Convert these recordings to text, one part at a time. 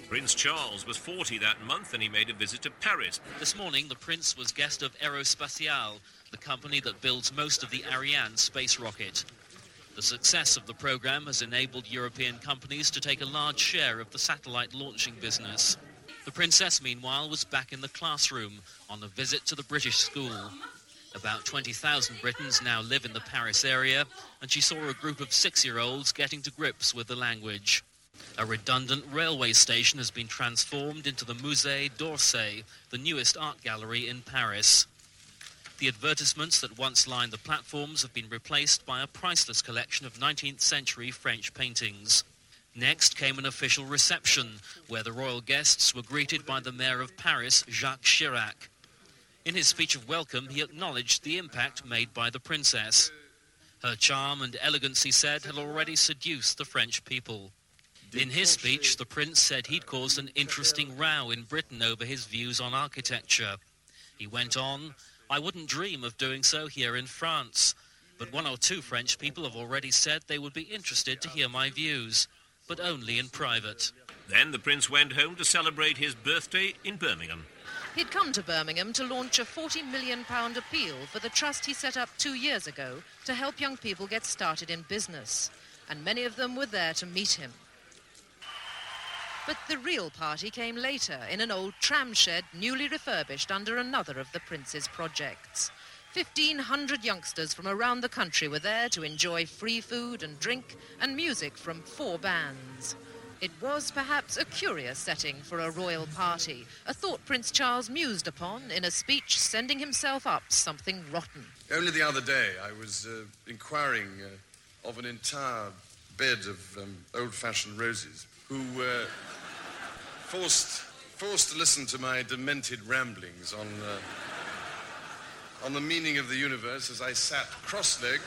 Prince Charles was 40 that month and he made a visit to Paris. This morning, the Prince was guest of Aerospatiale, the company that builds most of the Ariane space rocket. The success of the program has enabled European companies to take a large share of the satellite launching business. The Princess, meanwhile, was back in the classroom on a visit to the British school. About 20,000 Britons now live in the Paris area, and she saw a group of 6-year-olds getting to grips with the language. A redundant railway station has been transformed into the Musée d'Orsay, the newest art gallery in Paris. The advertisements that once lined the platforms have been replaced by a priceless collection of 19th century French paintings. Next came an official reception, where the royal guests were greeted by the Mayor of Paris, Jacques Chirac. In his speech of welcome, he acknowledged the impact made by the princess. Her charm and elegance, he said, had already seduced the French people. In his speech, the prince said he'd caused an interesting row in Britain over his views on architecture. He went on, "I wouldn't dream of doing so here in France, but 1 or 2 French people have already said they would be interested to hear my views, but only in private." Then the prince went home to celebrate his birthday in Birmingham. He'd come to Birmingham to launch a £40 million appeal for the trust he set up 2 years ago to help young people get started in business, and many of them were there to meet him. But the real party came later in an old tram shed newly refurbished under another of the Prince's projects. 1,500 youngsters from around the country were there to enjoy free food and drink and music from 4 bands. It was perhaps a curious setting for a royal party, a thought Prince Charles mused upon in a speech sending himself up something rotten. Only the other day I was inquiring of an entire bed of old-fashioned roses who were forced to listen to my demented ramblings on the meaning of the universe as I sat cross-legged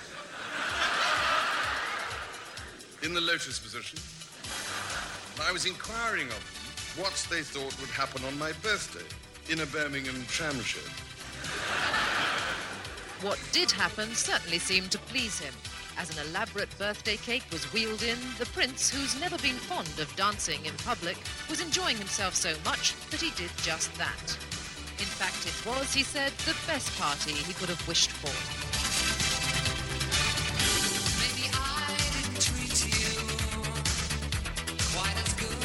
in the lotus position. I was inquiring of them what they thought would happen on my birthday in a Birmingham tram shed. What did happen certainly seemed to please him. As an elaborate birthday cake was wheeled in, the prince, who's never been fond of dancing in public, was enjoying himself so much that he did just that. In fact, it was, he said, the best party he could have wished for.